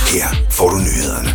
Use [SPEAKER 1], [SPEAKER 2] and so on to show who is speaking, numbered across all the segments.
[SPEAKER 1] Her får du nyhederne.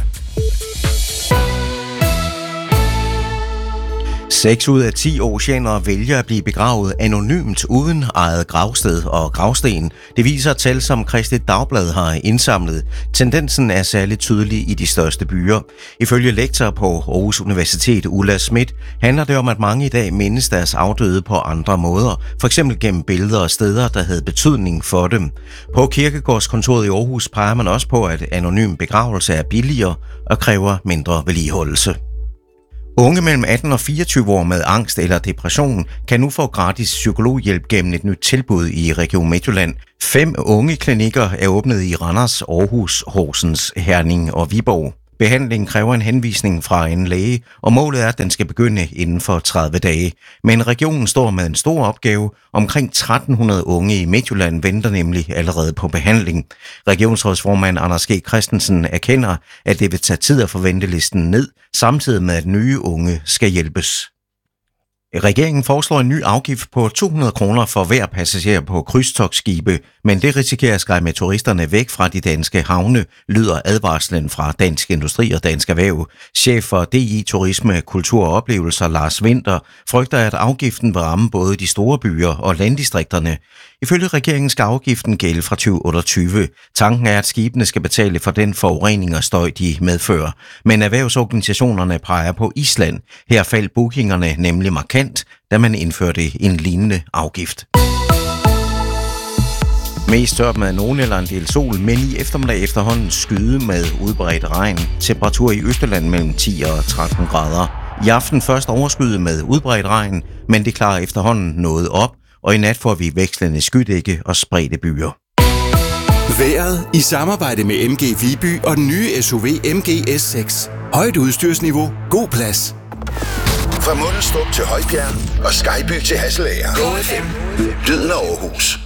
[SPEAKER 2] 6 ud af 10 oceanere vælger at blive begravet anonymt uden eget gravsted og gravsten. Det viser tal, som Kristeligt Dagblad har indsamlet. Tendensen er særligt tydelig i de største byer. Ifølge lektor på Aarhus Universitet, Ulla Schmidt, handler det om, at mange i dag mindes deres afdøde på andre måder. For eksempel gennem billeder og steder, der havde betydning for dem. På kirkegårdskontoret i Aarhus peger man også på, at anonym begravelse er billigere og kræver mindre vedligeholdelse. Unge mellem 18 og 24 år med angst eller depression kan nu få gratis psykologhjælp gennem et nyt tilbud i Region Midtjylland. 5 ungeklinikker er åbnet i Randers, Aarhus, Horsens, Herning og Viborg. Behandlingen kræver en henvisning fra en læge, og målet er, at den skal begynde inden for 30 dage. Men regionen står med en stor opgave. Omkring 1300 unge i Midtjylland venter nemlig allerede på behandling. Regionsrådsformand Anders G. Christensen erkender, at det vil tage tid at få ventelisten ned, samtidig med at nye unge skal hjælpes. Regeringen foreslår en ny afgift på 200 kroner for hver passager på krydstogtskibe, men det risikerer at skræmme turisterne væk fra de danske havne, lyder advarslen fra Dansk Industri og Dansk Erhverv. Chef for DI Turisme, Kultur og Oplevelser, Lars Winter, frygter, at afgiften vil ramme både de store byer og landdistrikterne. Ifølge regeringen skal afgiften gælde fra 2028. Tanken er, at skibene skal betale for den forurening og støj, de medfører. Men erhvervsorganisationerne peger på Island. Her faldt bookingerne nemlig markant, da man indførte en lignende afgift. Mest tørt med nogen eller en del sol, men i eftermiddag efterhånden skyde med udbredt regn. Temperatur i Østjylland mellem 10 og 13 grader. I aften først overskyet med udbredt regn, men det klarer efterhånden noget op, og i nat får vi vekslende skydække og spredte byer.
[SPEAKER 1] Vejret i samarbejde med MG Viby og den nye SUV MG S6. Højt udstyrsniveau, god plads. Fra Mundelstrup til Højbjerg og Skejby til Hasselager. Go FM. Lyden af Aarhus.